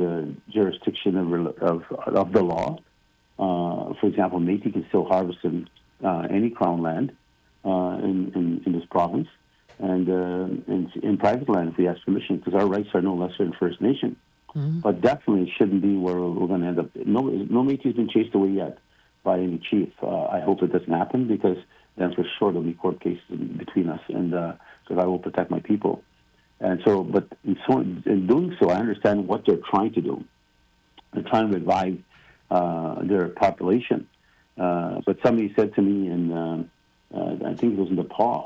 the jurisdiction of the law. For example, Métis can still harvest in any Crown land in this province, and in private land if we ask permission, because our rights are no lesser than First Nation. Mm-hmm. But definitely it shouldn't be where we're going to end up. No Métis has been chased away yet by any chief. I hope it doesn't happen, because then for sure there'll be court cases between us, and because I will protect my people. And so, but in doing so, I understand what they're trying to do. They're trying to revive their population. But somebody said to me, and I think it was in Nepal,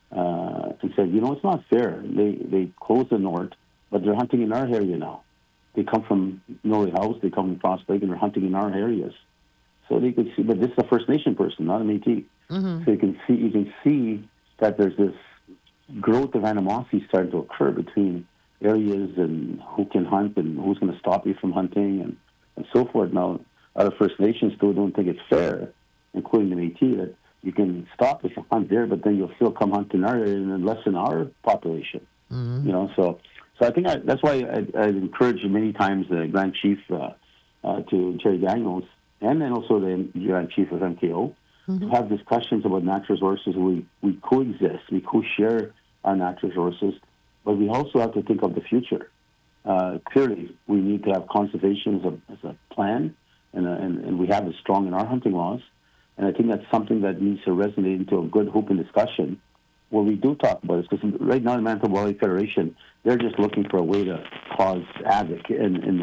and said, it's not fair. They closed the north, but they're hunting in our area now. They come from Norrie House, they come from Frost Lake, and they're hunting in our areas. So they could see, but this is a First Nation person, not a Métis. Mm-hmm. So you can see that there's this growth of animosity starting to occur between areas and who can hunt and who's going to stop you from hunting and so forth. Now, other First Nations still don't think it's fair, including the Métis, that you can stop if you hunt there, but then you'll still come hunt in our area and lessen our population. Mm-hmm. So I think that's why I've encouraged many times the Grand Chief to Jerry Daniels, and then also the Grand Chief of MKO, to have discussions about natural resources. We coexist, we co-share our natural resources, but we also have to think of the future. Clearly, we need to have conservation as a plan, and we have it strong in our hunting laws. And I think that's something that needs to resonate into a good open discussion where we do talk about this. Because right now, the Manitoba Wildlife Federation, they're just looking for a way to cause havoc in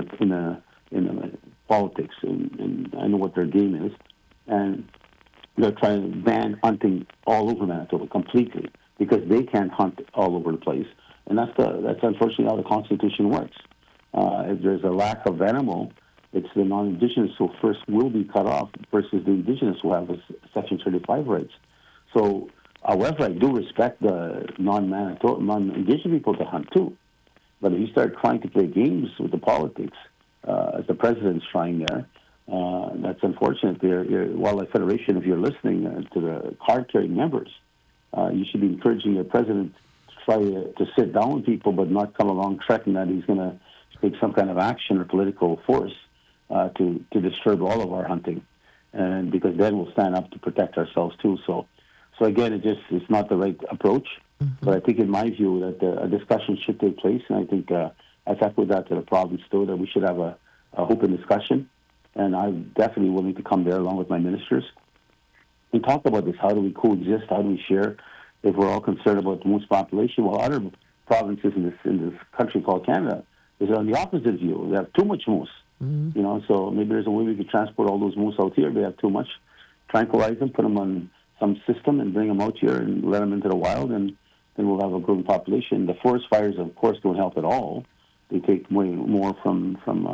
the politics, and I know what their game is, and they're trying to ban hunting all over Manitoba completely because they can't hunt all over the place, and that's unfortunately how the Constitution works. If there's a lack of animal, it's the non-Indigenous who first will be cut off versus the Indigenous who have Section 35 rights. So, however, I do respect the non-Indigenous people to hunt too. But if you start trying to play games with the politics, as the president's trying there, that's unfortunate. Your Wildlife Federation, if you're listening to the card-carrying members, you should be encouraging your president to try to sit down with people, but not come along threatening that he's going to take some kind of action or political force to disturb all of our hunting, and because then we'll stand up to protect ourselves too. So again, it's not the right approach. Mm-hmm. But I think, in my view, that a discussion should take place, and I think I've echoed that to the province too, that we should have a open discussion, and I'm definitely willing to come there along with my ministers and talk about this. How do we coexist? How do we share? If we're all concerned about the moose population, while other provinces in this country called Canada is on the opposite view. They have too much moose. Mm-hmm. So maybe there's a way we could transport all those moose out here. They have too much. Tranquilize them, put them on some system, and bring them out here and let them into the wild, and then we'll have a growing population. The forest fires, of course, don't help at all. They take way more from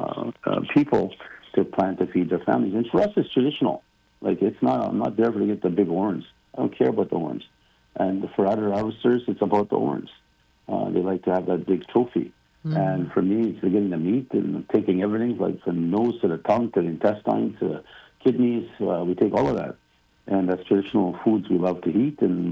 people to plant to feed their families. And for us, it's traditional. Like, I'm not there to get the big horns. I don't care about the horns. And for other harvesters, it's about the horns. They like to have that big trophy. Mm-hmm. And for me, it's getting the meat and taking everything, like from the nose to the tongue to the intestines to the kidneys. We take all of that. And that's traditional foods we love to eat. And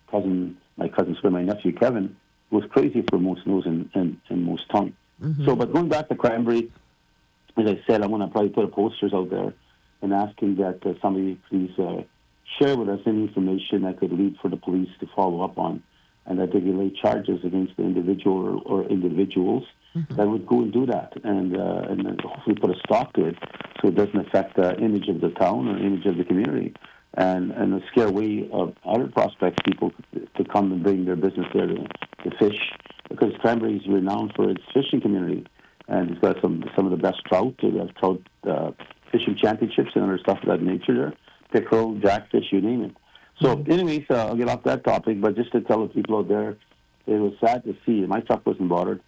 my nephew Kevin was crazy for moose nose and moose tongue. Mm-hmm. So, but going back to Cranberry, as I said, I'm going to probably put posters out there and asking that somebody please share with us any information that could lead for the police to follow up on, and that they can lay charges against the individual or individuals mm-hmm. that would go and do that, and then hopefully put a stop to it so it doesn't affect the image of the town or image of the community, and scare away other prospects people to come and bring their business there to fish, because Cranberry is renowned for its fishing community, and it's got some of the best trout. They have trout fishing championships and other stuff of that nature there. Pickerel, jackfish, you name it. So anyways, I'll get off that topic, but just to tell the people out there, it was sad to see, my truck wasn't bothered,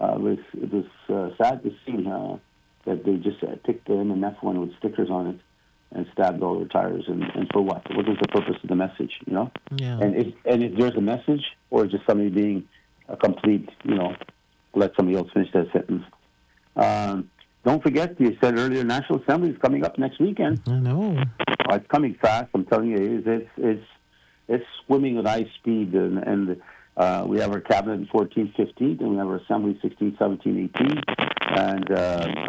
it was sad to see that they just picked the M&F one with stickers on it and stabbed all their tires, and for what? What was the purpose of the message, Yeah. And if there's a message, or just somebody being a complete, let somebody else finish that sentence. Don't forget, you said earlier, National Assembly is coming up next weekend. I know. It's coming fast. I'm telling you, it's swimming at high speed, and we have our cabinet in 14th, 15th, and we have our assembly 16th, 17th, 18th, and